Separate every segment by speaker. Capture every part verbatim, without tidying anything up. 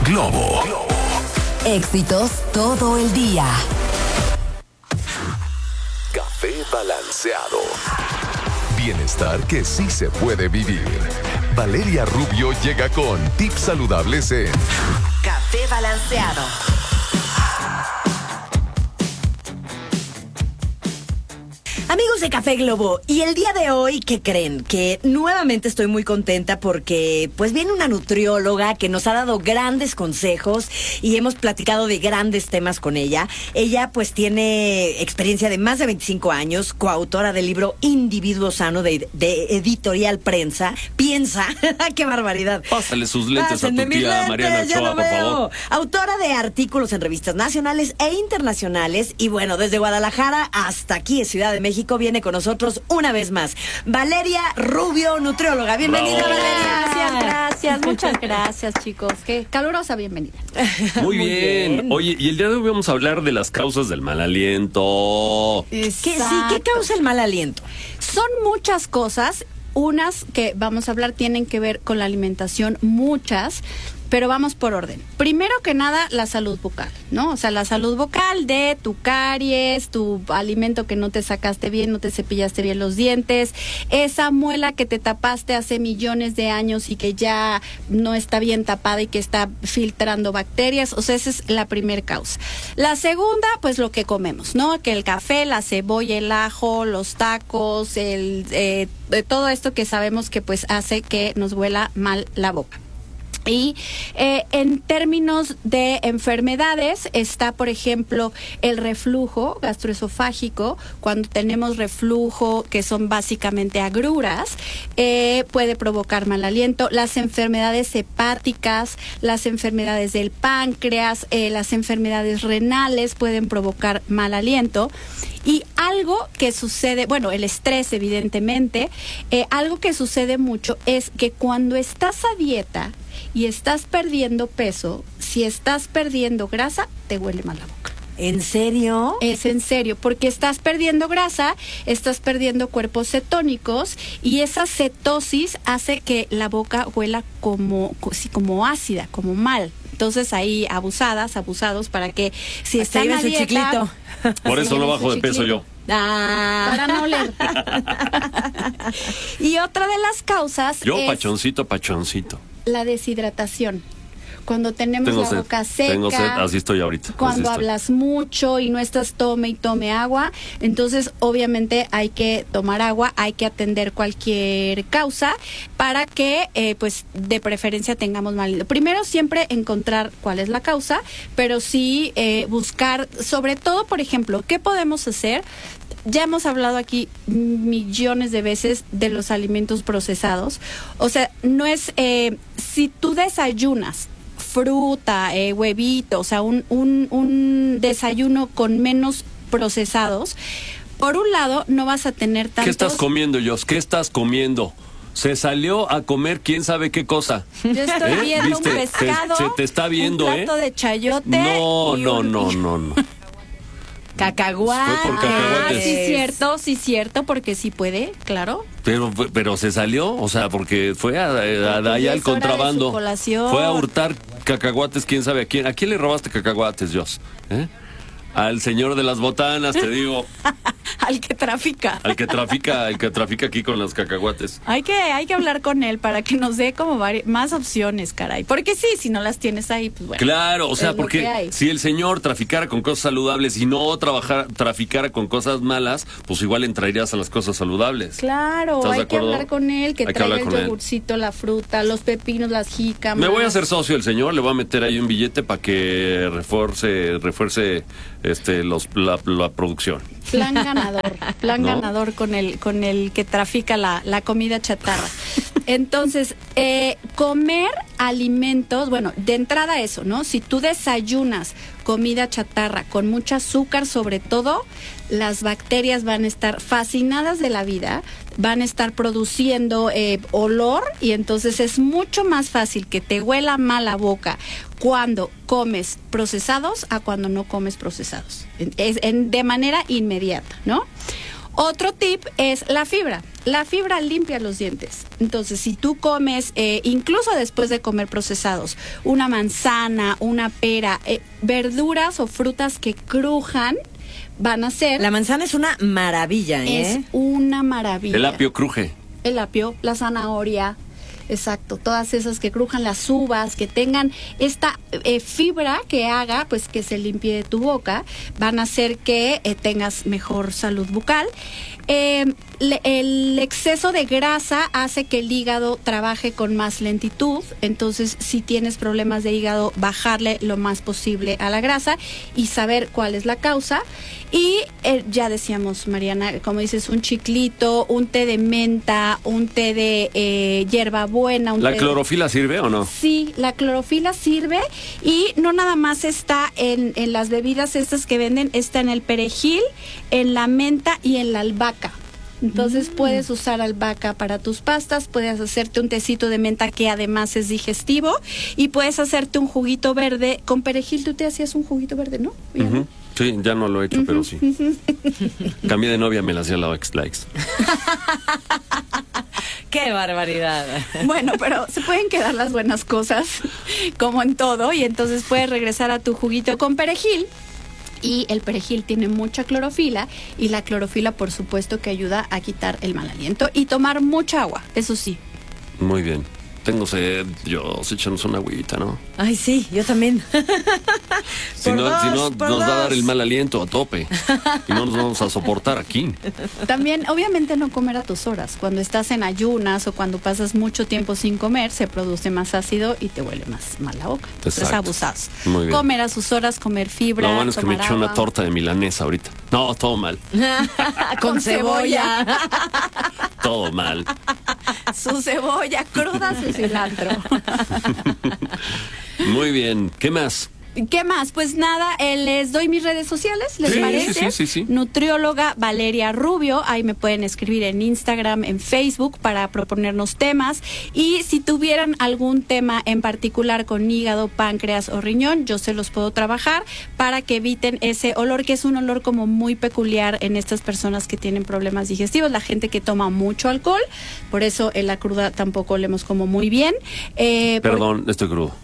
Speaker 1: Globo.
Speaker 2: Éxitos todo el día.
Speaker 1: Café balanceado. Bienestar que sí se puede vivir. Valeria Rubio llega con tips saludables en
Speaker 2: Café balanceado. Amigos de Café Globo, y el día de hoy, ¿qué creen? Que nuevamente estoy muy contenta porque pues viene una nutrióloga que nos ha dado grandes consejos y hemos platicado de grandes temas con ella. Ella pues tiene experiencia de más de veinticinco años, coautora del libro Individuo Sano de, de Editorial Prensa. Piensa, ¡qué barbaridad!
Speaker 3: Pásale sus lentes
Speaker 2: Pásenme
Speaker 3: a tu
Speaker 2: mis
Speaker 3: tía
Speaker 2: lentes,
Speaker 3: Mariana
Speaker 2: ya
Speaker 3: Ochoa,
Speaker 2: no
Speaker 3: por
Speaker 2: veo.
Speaker 3: favor.
Speaker 2: Autora de artículos en revistas nacionales e internacionales. Y bueno, desde Guadalajara hasta aquí en Ciudad de México viene con nosotros una vez más Valeria Rubio, nutrióloga. Bienvenida,
Speaker 3: Bravo.
Speaker 2: Valeria.
Speaker 4: Gracias, gracias, muchas gracias, chicos. Qué calurosa bienvenida.
Speaker 3: Muy,
Speaker 2: Muy
Speaker 3: bien.
Speaker 2: bien.
Speaker 3: Oye, y el día de hoy vamos a hablar de las causas del mal aliento.
Speaker 2: ¿Qué, sí, ¿Qué
Speaker 4: Exacto.
Speaker 2: causa el mal aliento?
Speaker 4: Son muchas cosas. Unas que vamos a hablar tienen que ver con la alimentación, muchas, pero vamos por orden. Primero que nada, la salud bucal, ¿no? O sea, la salud bucal de tu caries, tu alimento que no te sacaste bien, no te cepillaste bien los dientes, esa muela que te tapaste hace millones de años y que ya no está bien tapada y que está filtrando bacterias. O sea, esa es la primer causa. La segunda, pues lo que comemos, ¿no? Que el café, la cebolla, el ajo, los tacos, el eh, todo esto que sabemos que pues hace que nos huela mal la boca. Y eh, en términos de enfermedades está, por ejemplo, el reflujo gastroesofágico. Cuando tenemos reflujo, que son básicamente agruras, eh, puede provocar mal aliento. Las enfermedades hepáticas, las enfermedades del páncreas, eh, las enfermedades renales pueden provocar mal aliento. Y algo que sucede, bueno, el estrés evidentemente, eh, algo que sucede mucho es que cuando estás a dieta y estás perdiendo peso, si estás perdiendo grasa, te huele mal la boca.
Speaker 2: ¿En serio?
Speaker 4: Es en serio, porque estás perdiendo grasa, estás perdiendo cuerpos cetónicos y esa cetosis hace que la boca huela como, sí, como ácida, como mal. Entonces ahí abusadas, abusados para que si
Speaker 2: Hasta
Speaker 4: están
Speaker 2: lleven
Speaker 4: a
Speaker 2: su
Speaker 4: dieta,
Speaker 2: chiclito.
Speaker 3: Por eso no
Speaker 4: lleven
Speaker 3: bajo
Speaker 4: su
Speaker 3: de peso
Speaker 4: chiclito.
Speaker 3: yo.
Speaker 2: Ah.
Speaker 4: Para no oler. Y otra de las causas
Speaker 3: Yo,
Speaker 4: es
Speaker 3: pachoncito, pachoncito.
Speaker 4: la deshidratación. Cuando tenemos
Speaker 3: Tengo
Speaker 4: la
Speaker 3: sed.
Speaker 4: boca seca,
Speaker 3: Tengo sed, así estoy ahorita. así
Speaker 4: cuando
Speaker 3: estoy.
Speaker 4: hablas mucho y no estás tome y tome agua, entonces obviamente hay que tomar agua, hay que atender cualquier causa para que eh, pues de preferencia tengamos mal aliento. Primero siempre encontrar cuál es la causa, pero sí eh, buscar, sobre todo, por ejemplo, ¿qué podemos hacer? Ya hemos hablado aquí millones de veces de los alimentos procesados. O sea, no es, eh, si tú desayunas fruta, eh, huevito, o sea, un, un, un desayuno con menos procesados, por un lado no vas a tener tantos...
Speaker 3: ¿Qué estás comiendo, Jos? ¿Qué estás comiendo? Se salió a comer quién sabe qué cosa.
Speaker 4: Yo estoy
Speaker 3: ¿Eh?
Speaker 4: viendo
Speaker 3: ¿Viste?
Speaker 4: un pescado,
Speaker 3: Se- se te está viendo,
Speaker 4: un plato
Speaker 3: ¿eh?
Speaker 4: de chayote.
Speaker 3: No,
Speaker 4: y
Speaker 3: no,
Speaker 4: un-
Speaker 3: no, no, no.
Speaker 2: Cacahuates.
Speaker 3: Fue por
Speaker 4: Ah,
Speaker 3: cacahuates.
Speaker 4: sí, cierto, sí, cierto, porque sí puede, claro.
Speaker 3: Pero, pero se salió, o sea, porque fue a, a- a-
Speaker 4: Porque
Speaker 3: allá
Speaker 4: ya
Speaker 3: al
Speaker 4: es hora de
Speaker 3: contrabando.
Speaker 4: su colación.
Speaker 3: Fue a hurtar cacahuates, quién sabe a quién. ¿A quién le robaste cacahuates, Jos? ¿Eh? Al señor de las botanas, te digo.
Speaker 4: Al que trafica.
Speaker 3: Al que trafica, al que trafica aquí con las cacahuates.
Speaker 4: Hay que, hay que hablar con él para que nos dé como vari- más opciones, caray. Porque sí, si no las tienes ahí, pues bueno.
Speaker 3: Claro, o sea,
Speaker 4: es lo que
Speaker 3: porque
Speaker 4: hay.
Speaker 3: si el señor traficara con cosas saludables y no trabajar, traficara con cosas malas, pues igual entrarías a las cosas saludables.
Speaker 4: Claro,
Speaker 3: ¿Estás de
Speaker 4: hay que
Speaker 3: acuerdo?
Speaker 4: hablar con él, que
Speaker 3: Hay que
Speaker 4: traiga
Speaker 3: hablar
Speaker 4: el
Speaker 3: con él.
Speaker 4: yogurcito, la fruta, los pepinos, las jícamas.
Speaker 3: Me voy a hacer socio el señor, le voy a meter ahí un billete para que refuerce, refuerce este los la, la producción.
Speaker 4: Plan ganador, plan
Speaker 3: ¿No?
Speaker 4: ganador con el, con el que trafica la, la comida chatarra. Entonces, eh, comer alimentos, bueno, de entrada eso, ¿no? Si tú desayunas comida chatarra con mucho azúcar, sobre todo, las bacterias van a estar fascinadas de la vida, van a estar produciendo eh, olor y entonces es mucho más fácil que te huela mal la boca cuando comes procesados a cuando no comes procesados. Es en, de manera inmediata, ¿no? Otro tip es la fibra. La fibra limpia los dientes. Entonces, si tú comes, eh, incluso después de comer procesados, una manzana, una pera, eh, verduras o frutas que crujan, van a ser...
Speaker 2: La manzana es una maravilla, ¿eh?
Speaker 4: Es una maravilla.
Speaker 3: El apio cruje.
Speaker 4: El apio, la zanahoria, exacto, todas esas que crujan, las uvas, que tengan esta eh, fibra que haga, pues que se limpie tu boca, van a hacer que eh, tengas mejor salud bucal. Eh, le, el exceso de grasa hace que el hígado trabaje con más lentitud, entonces si tienes problemas de hígado, bajarle lo más posible a la grasa y saber cuál es la causa. Y eh, ya decíamos, Mariana, como dices, un chiclito, un té de menta, un té de eh, hierbabuena. Un
Speaker 3: ¿La
Speaker 4: té
Speaker 3: clorofila
Speaker 4: de...
Speaker 3: sirve o no?
Speaker 4: Sí, la clorofila sirve y no nada más está en, en las bebidas estas que venden, está en el perejil, en la menta y en la albahaca. Entonces mm. puedes usar albahaca para tus pastas, puedes hacerte un tecito de menta que además es digestivo y puedes hacerte un juguito verde. Con perejil tú te hacías un juguito verde, ¿no?
Speaker 3: Uh-huh. ¿no? Sí, ya no lo he hecho, uh-huh, pero sí. Uh-huh. Cambié de novia, me la hacía la ex likes.
Speaker 2: ¡Qué barbaridad!
Speaker 4: Bueno, pero se pueden quedar las buenas cosas, como en todo, y entonces puedes regresar a tu juguito con perejil. Y el perejil tiene mucha clorofila y la clorofila, por supuesto, que ayuda a quitar el mal aliento y tomar mucha agua, eso sí.
Speaker 3: Muy bien. Tengo sed, Dios, échanos una agüita, ¿no?
Speaker 2: Ay, sí, yo también.
Speaker 3: Si no, dos, si no nos dos. va a dar el mal aliento a tope. Y no nos vamos a soportar aquí.
Speaker 4: También, obviamente, no comer a tus horas. Cuando estás en ayunas o cuando pasas mucho tiempo sin comer, se produce más ácido y te huele más mal la boca. Entonces, abusados.
Speaker 3: Muy bien.
Speaker 4: Comer a sus horas, comer fibra.
Speaker 3: Lo bueno es que me eché una torta de milanesa ahorita. No, todo mal.
Speaker 2: Con, Con cebolla.
Speaker 4: cebolla.
Speaker 3: Todo mal.
Speaker 4: Su cebolla cruda, su cilantro.
Speaker 3: Muy bien. ¿Qué más?
Speaker 4: ¿Qué más? Pues nada, eh, les doy mis redes sociales, ¿les
Speaker 3: sí,
Speaker 4: parece?
Speaker 3: Sí, sí, sí, sí.
Speaker 4: Nutrióloga Valeria Rubio, ahí me pueden escribir en Instagram, en Facebook para proponernos temas. Y si tuvieran algún tema en particular con hígado, páncreas o riñón, yo se los puedo trabajar para que eviten ese olor, que es un olor como muy peculiar en estas personas que tienen problemas digestivos, la gente que toma mucho alcohol, por eso en la cruda tampoco olemos como muy bien. Eh,
Speaker 3: Perdón, por... estoy crudo.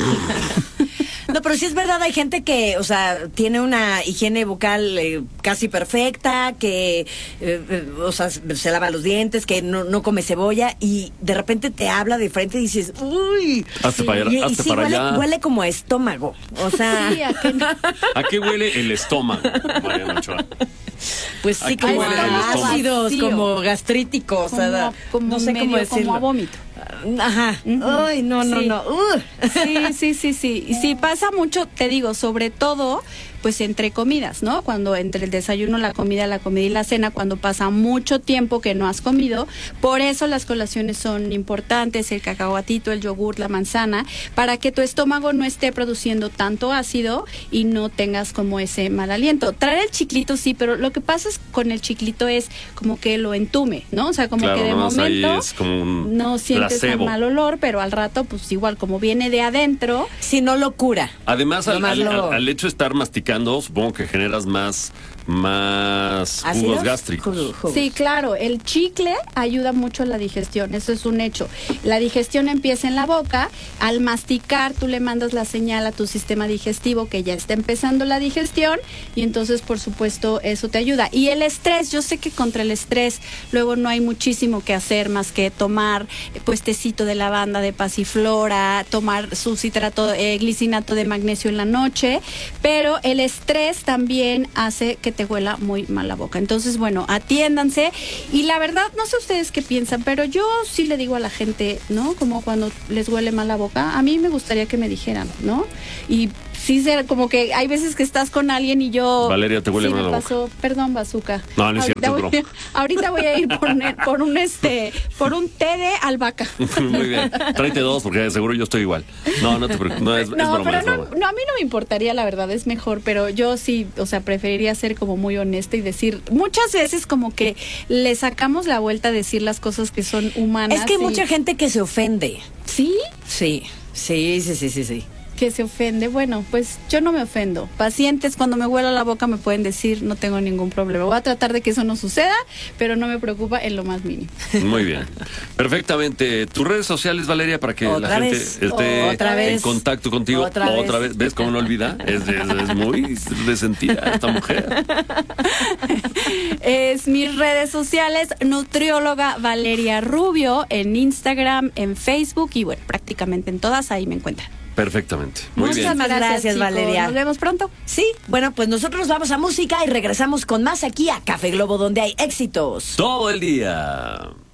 Speaker 2: No, pero sí es verdad, hay gente que, o sea, tiene una higiene bucal eh, casi perfecta, que, eh, eh, o sea, se lava los dientes, que no, no come cebolla y de repente te habla de frente y dices, uy.
Speaker 3: Hazte
Speaker 2: sí,
Speaker 3: para allá.
Speaker 2: Y,
Speaker 3: hazte
Speaker 2: y sí,
Speaker 3: para
Speaker 2: huele,
Speaker 3: allá.
Speaker 2: huele como a estómago, o sea.
Speaker 4: Sí, ¿a qué no?
Speaker 3: ¿A qué huele el estómago, Mariana Ochoa?
Speaker 2: Pues sí, como
Speaker 3: huele el estómago?
Speaker 2: ácidos,
Speaker 4: Vacío.
Speaker 2: como gastríticos,
Speaker 4: Como,
Speaker 2: o sea,
Speaker 4: como
Speaker 2: no sé
Speaker 4: medio,
Speaker 2: cómo decirlo.
Speaker 4: como a vómito.
Speaker 2: Ajá. Uh-huh. Ay, no, no,
Speaker 4: sí.
Speaker 2: no. Uh.
Speaker 4: Sí, sí, sí, sí. Y sí pasa mucho, te digo, sobre todo, pues entre comidas, ¿no? Cuando entre el desayuno, la comida, la comida y la cena, cuando pasa mucho tiempo que no has comido. Por eso las colaciones son importantes, el cacahuatito, el yogur, la manzana, para que tu estómago no esté produciendo tanto ácido y no tengas como ese mal aliento. Traer el chiclito sí, pero lo que pasa es con el chiclito es como que lo entume, ¿no? O sea, como
Speaker 3: claro,
Speaker 4: que de momento
Speaker 3: ahí es como un
Speaker 4: no sientes
Speaker 3: placebo.
Speaker 4: el mal olor, pero al rato, pues igual, como viene de adentro.
Speaker 2: Si no lo cura.
Speaker 3: Además, al, al,
Speaker 2: lo...
Speaker 3: al, al hecho de estar masticando, supongo que generas más, más
Speaker 2: ¿Ácidos?
Speaker 3: jugos gástricos.
Speaker 2: Jugo, jugos.
Speaker 4: Sí, claro, el chicle ayuda mucho a la digestión, eso es un hecho. La digestión empieza en la boca, al masticar tú le mandas la señal a tu sistema digestivo que ya está empezando la digestión y entonces, por supuesto, eso te ayuda. Y el estrés, yo sé que contra el estrés luego no hay muchísimo que hacer más que tomar pues tecito de lavanda, de pasiflora, tomar su citrato, eh, glicinato de magnesio en la noche, pero el estrés también hace que te huela muy mal la boca. Entonces, bueno, atiéndanse. Y la verdad, no sé ustedes qué piensan, pero yo sí le digo a la gente, ¿no? Como cuando les huele mal la boca, a mí me gustaría que me dijeran, ¿no? Y sí, ser como que hay veces que estás con alguien y yo...
Speaker 3: Valeria, te huele
Speaker 4: sí
Speaker 3: mal
Speaker 4: me
Speaker 3: la
Speaker 4: pasó,
Speaker 3: boca.
Speaker 4: Perdón, Bazooka.
Speaker 3: No, no es
Speaker 4: ahorita
Speaker 3: cierto,
Speaker 4: voy,
Speaker 3: bro.
Speaker 4: Ahorita voy a ir por un, por un este, por un té de albahaca.
Speaker 3: Muy bien. Tráete dos porque seguro yo estoy igual. No, no te preocupes. No, es,
Speaker 4: No,
Speaker 3: es broma,
Speaker 4: pero
Speaker 3: es
Speaker 4: no,
Speaker 3: broma.
Speaker 4: no, a mí no me importaría, la verdad, es mejor, pero yo sí, o sea, preferiría ser como muy honesta y decir, muchas veces como que le sacamos la vuelta a decir las cosas que son humanas.
Speaker 2: Es que hay
Speaker 4: y...
Speaker 2: mucha gente que se ofende.
Speaker 4: ¿Sí?
Speaker 2: Sí, sí, sí, sí, sí, sí.
Speaker 4: Que se ofende, bueno, pues yo no me ofendo. Pacientes, cuando me huela la boca me pueden decir, no tengo ningún problema. Voy a tratar de que eso no suceda, pero no me preocupa en lo más mínimo.
Speaker 3: Muy bien. Perfectamente. Tus redes sociales, Valeria, para que
Speaker 2: Otra
Speaker 3: la gente
Speaker 2: vez.
Speaker 3: esté
Speaker 2: Otra vez.
Speaker 3: en contacto contigo.
Speaker 2: Otra
Speaker 3: Otra
Speaker 2: vez.
Speaker 3: vez. ¿Ves cómo no olvida? Es, es, es muy resentida esta mujer.
Speaker 4: Es mis redes sociales, nutrióloga Valeria Rubio, en Instagram, en Facebook y bueno, prácticamente en todas ahí me encuentran.
Speaker 3: Perfectamente. Muy
Speaker 2: Muchas
Speaker 3: bien.
Speaker 2: gracias, gracias,
Speaker 4: chicos.
Speaker 2: Valeria.
Speaker 4: Nos vemos pronto.
Speaker 2: Sí, bueno, pues nosotros nos vamos a música y regresamos con más aquí a Café Globo, donde hay éxitos.
Speaker 3: Todo el día.